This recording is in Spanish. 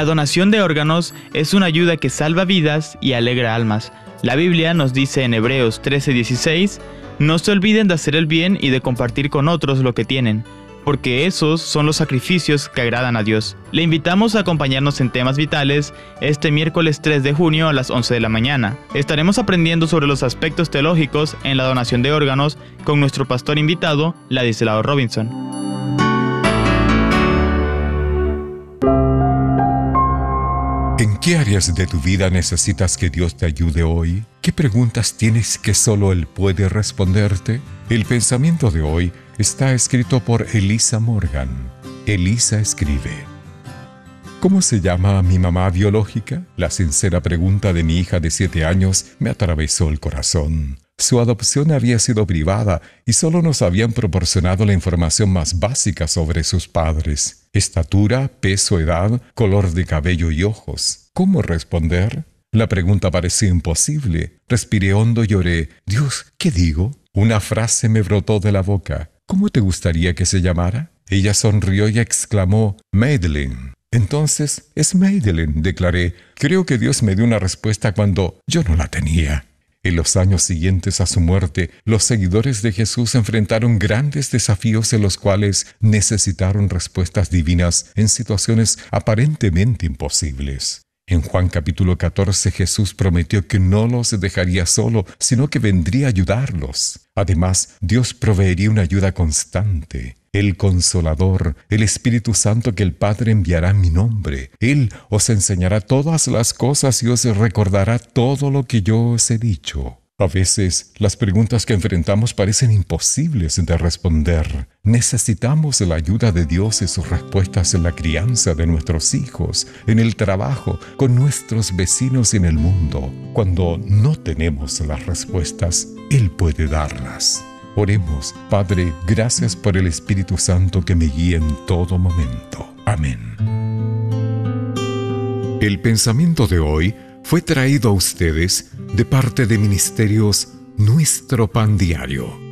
La donación de órganos es una ayuda que salva vidas y alegra almas. La Biblia nos dice en Hebreos 13:16, no se olviden de hacer el bien y de compartir con otros lo que tienen, porque esos son los sacrificios que agradan a Dios. Le invitamos a acompañarnos en Temas Vitales este miércoles 3 de junio a las 11 de la mañana. Estaremos aprendiendo sobre los aspectos teológicos en la donación de órganos con nuestro pastor invitado, Ladislao Robinson. ¿En qué áreas de tu vida necesitas que Dios te ayude hoy? ¿Qué preguntas tienes que solo Él puede responderte? El pensamiento de hoy está escrito por Elisa Morgan. Elisa escribe: ¿cómo se llama mi mamá biológica? La sincera pregunta de mi hija de 7 años me atravesó el corazón. Su adopción había sido privada y solo nos habían proporcionado la información más básica sobre sus padres: estatura, peso, edad, color de cabello y ojos. ¿Cómo responder? La pregunta parecía imposible. Respiré hondo y oré: Dios, ¿qué digo? Una frase me brotó de la boca: ¿cómo te gustaría que se llamara? Ella sonrió y exclamó: Madeleine. Entonces, es Madeleine, declaré. Creo que Dios me dio una respuesta cuando yo no la tenía. En los años siguientes a su muerte, los seguidores de Jesús enfrentaron grandes desafíos en los cuales necesitaron respuestas divinas en situaciones aparentemente imposibles. En Juan capítulo 14, Jesús prometió que no los dejaría solo, sino que vendría a ayudarlos. Además, Dios proveería una ayuda constante. El Consolador, el Espíritu Santo que el Padre enviará en mi nombre. Él os enseñará todas las cosas y os recordará todo lo que yo os he dicho. A veces, las preguntas que enfrentamos parecen imposibles de responder. Necesitamos la ayuda de Dios y sus respuestas en la crianza de nuestros hijos, en el trabajo, con nuestros vecinos y en el mundo. Cuando no tenemos las respuestas, Él puede darlas. Oremos. Padre, gracias por el Espíritu Santo que me guía en todo momento. Amén. El pensamiento de hoy fue traído a ustedes de parte de Ministerios Nuestro Pan Diario.